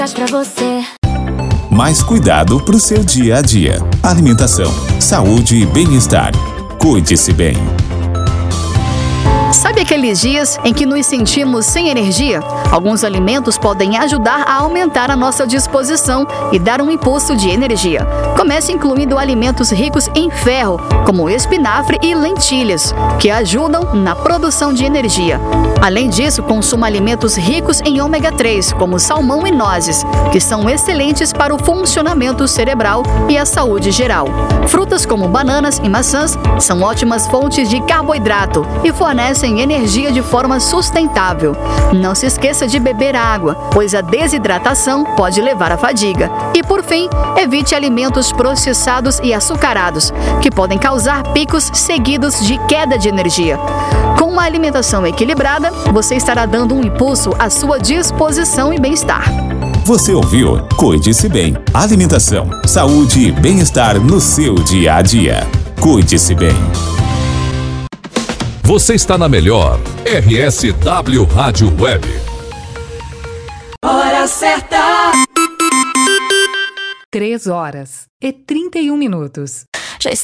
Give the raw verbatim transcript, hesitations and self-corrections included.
Pra você. Mais cuidado pro seu dia a dia. Alimentação, saúde e bem-estar. Cuide-se bem. Sabe aqueles dias em que nos sentimos sem energia? Alguns alimentos podem ajudar a aumentar a nossa disposição e dar um impulso de energia. Comece incluindo alimentos ricos em ferro, como espinafre e lentilhas, que ajudam na produção de energia. Além disso, consuma alimentos ricos em ômega três, como salmão e nozes, que são excelentes para o funcionamento cerebral e a saúde geral. Frutas como bananas e maçãs são ótimas fontes de carboidrato e fornecem energia de forma sustentável. Não se esqueça de beber água, pois a desidratação pode levar à fadiga. E por fim, evite alimentos processados e açucarados, que podem causar picos seguidos de queda de energia. Com uma alimentação equilibrada, você estará dando um impulso à sua disposição e bem-estar. Você ouviu? Cuide-se bem. Alimentação, saúde e bem-estar no seu dia a dia. Cuide-se bem. Você está na melhor R S W Rádio Web. Hora certa. Três horas e trinta e um minutos.